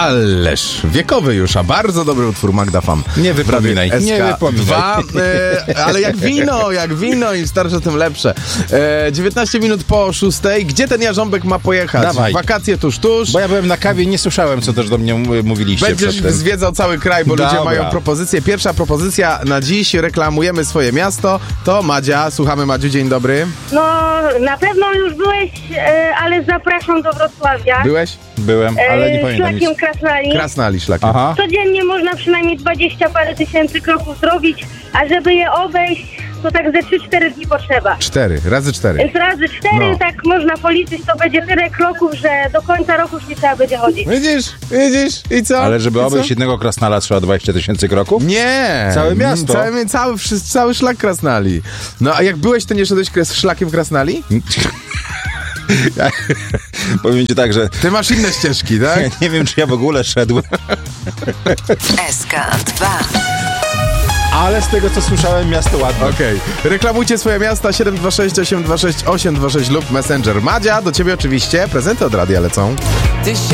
Ależ wiekowy już, a bardzo dobry utwór Magda Fam. Nie wypominaj, nie wypominaj. Ale jak wino, im starsze, tym lepsze. 19 minut po 6. Gdzie ten jarząbek ma pojechać? Dawaj. Wakacje tuż. Bo ja byłem na kawie i nie słyszałem, co też do mnie mówiliście. Będziesz przedtem. zwiedzał cały kraj, bo ludzie mają propozycje. Pierwsza propozycja na dziś, reklamujemy swoje miasto. To Madzia. Słuchamy, Madziu, dzień dobry. No, na pewno już byłeś, ale zapraszam do Wrocławia. Byłeś? Byłem, ale nie pamiętam nic. Szlakiem Krasnali. Krasnali szlakiem. Aha. Codziennie można przynajmniej 20 parę tysięcy kroków zrobić, a żeby je obejść, to tak ze 3-4 dni potrzeba. 4, razy 4. Więc razy 4, No. tak można policzyć, to będzie tyle kroków, że do końca roku już nie trzeba będzie chodzić. Widzisz? I co? Ale żeby I co? obejść jednego Krasnala trzeba 20 000 kroków? Nie! Całe miasto? Cały szlak Krasnali. No a jak byłeś, to nie szedłeś szlakiem Krasnali? Powiem ci tak, że Ty masz inne ścieżki, tak? nie wiem, czy ja w ogóle szedłem. SK2. Ale z tego, co słyszałem, miasto ładne. Okej. Reklamujcie swoje miasta 726 826 826 lub Messenger. Madzia, do ciebie oczywiście. Prezenty od radia lecą.